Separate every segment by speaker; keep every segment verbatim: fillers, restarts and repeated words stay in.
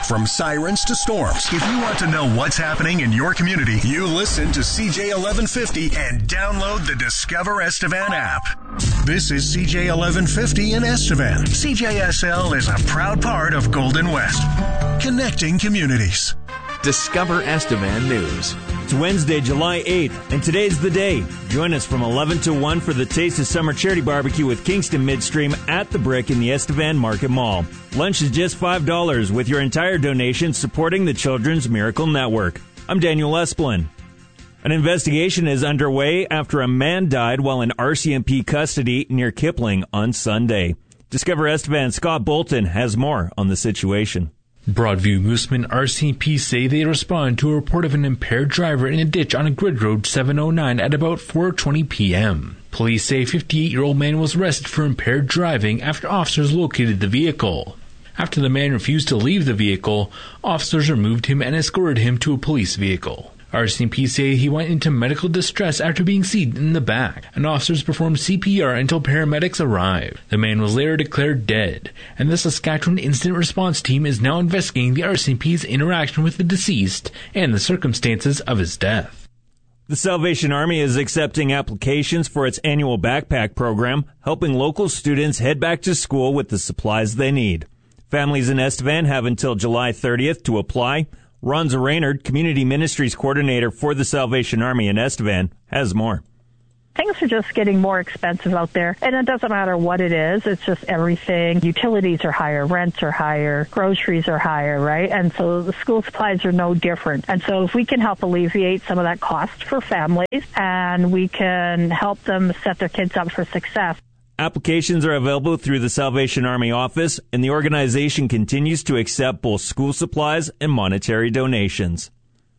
Speaker 1: from sirens to storms. If you want to know what's happening in your community, you listen to C J eleven fifty and download the Discover Estevan app. This is C J eleven fifty in Estevan. C J S L is a proud part of Golden West, connecting communities.
Speaker 2: Discover Estevan News.
Speaker 3: It's Wednesday, July eighth, and today's the day. Join us from eleven to one for the Taste of Summer Charity Barbecue with Kingston Midstream at the Brick in the Estevan Market Mall. Lunch is just five dollars with your entire donation supporting the Children's Miracle Network. I'm Daniel Esplin. An investigation is underway after a man died while in R C M P custody near Kipling on Sunday. Discover Estevan's Scott Bolton has more on the situation.
Speaker 4: Broadview Mooseman R C M P say they responded to a report of an impaired driver in a ditch on a grid road seven oh nine at about four twenty p.m. Police say a fifty-eight-year-old man was arrested for impaired driving after officers located the vehicle. After the man refused to leave the vehicle, officers removed him and escorted him to a police vehicle. R C M P say he went into medical distress after being seized in the back, and officers performed C P R until paramedics arrived. The man was later declared dead, and the Saskatchewan Incident Response Team is now investigating the R C M P's interaction with the deceased and the circumstances of his death.
Speaker 3: The Salvation Army is accepting applications for its annual backpack program, helping local students head back to school with the supplies they need. Families in Estevan have until July thirtieth to apply. Ronza Raynard, Community Ministries Coordinator for the Salvation Army in Estevan, has more.
Speaker 5: Things are just getting more expensive out there, and it doesn't matter what it is. It's just everything. Utilities are higher, rents are higher, groceries are higher, right? And so the school supplies are no different. And so if we can help alleviate some of that cost for families and we can help them set their kids up for success.
Speaker 3: Applications are available through the Salvation Army office, and the organization continues to accept both school supplies and monetary donations.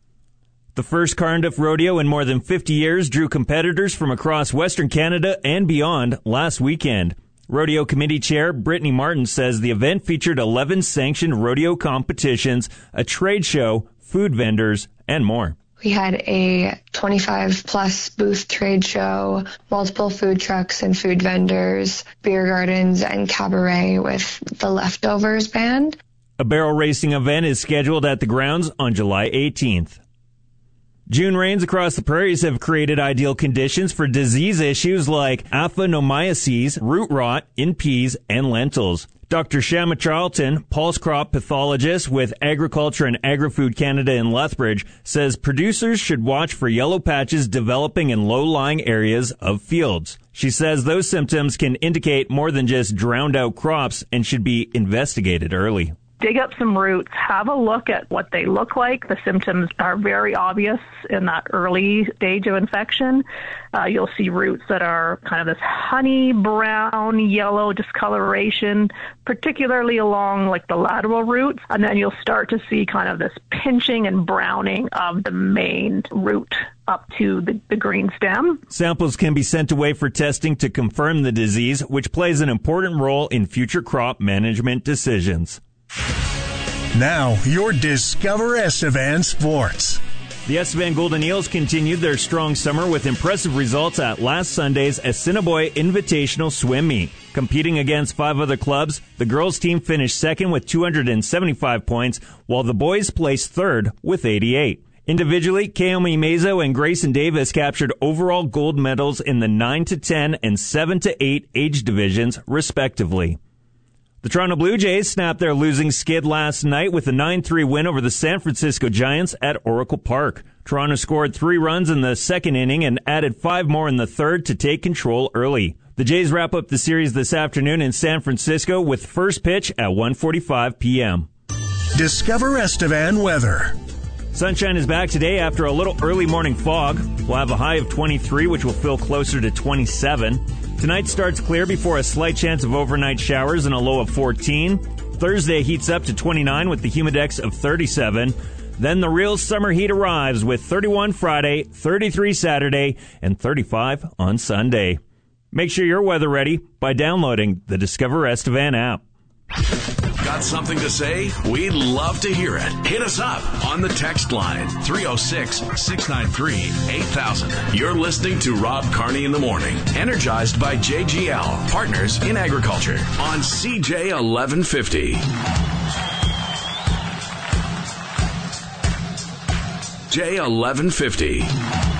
Speaker 3: The first Cardiff Rodeo in more than fifty years drew competitors from across Western Canada and beyond last weekend. Rodeo Committee Chair Brittany Martin says the event featured eleven sanctioned rodeo competitions, a trade show, food vendors, and more.
Speaker 6: We had a twenty-five plus booth trade show, multiple food trucks and food vendors, beer gardens, and cabaret with the Leftovers band.
Speaker 3: A barrel racing event is scheduled at the grounds on July eighteenth. June rains across the prairies have created ideal conditions for disease issues like aphanomyces, root rot in peas and lentils. Doctor Shama Charlton, pulse crop pathologist with Agriculture and Agri-Food Canada in Lethbridge, says producers should watch for yellow patches developing in low-lying areas of fields. She says those symptoms can indicate more than just drowned-out crops and should be investigated early.
Speaker 7: Dig up some roots, have a look at what they look like. The symptoms are very obvious in that early stage of infection. Uh, you'll see roots that are kind of this honey brown, yellow discoloration, particularly along like the lateral roots. And then you'll start to see kind of this pinching and browning of the main root up to the, the green stem.
Speaker 3: Samples can be sent away for testing to confirm the disease, which plays an important role in future crop management decisions.
Speaker 1: Now, your Discover Estevan Sports.
Speaker 3: The Estevan Golden Eels continued their strong summer with impressive results at last Sunday's Assiniboia Invitational Swim Meet. Competing against five other clubs, the girls' team finished second with two hundred seventy-five points, while the boys placed third with eighty-eight. Individually, Kaomi Mazo and Grayson Davis captured overall gold medals in the nine to ten and seven to eight age divisions, respectively. The Toronto Blue Jays snapped their losing skid last night with a nine three win over the San Francisco Giants at Oracle Park. Toronto scored three runs in the second inning and added five more in the third to take control early. The Jays wrap up the series this afternoon in San Francisco with first pitch at one forty-five p.m.
Speaker 1: Discover Estevan weather.
Speaker 3: Sunshine is back today after a little early morning fog. We'll have a high of twenty-three, which will feel closer to twenty-seven. Tonight starts clear before a slight chance of overnight showers and a low of fourteen. Thursday heats up to twenty-nine with the humidex of thirty-seven. Then the real summer heat arrives with thirty-one Friday, thirty-three Saturday, and thirty-five on Sunday. Make sure you're weather ready by downloading the Discover Estevan app.
Speaker 8: Got something to say? We'd love to hear it. Hit us up on the text line, three oh six, six nine three, eight thousand. You're listening to Rob Carney in the Morning, energized by J G L, Partners in Agriculture, on C J eleven fifty. J eleven fifty.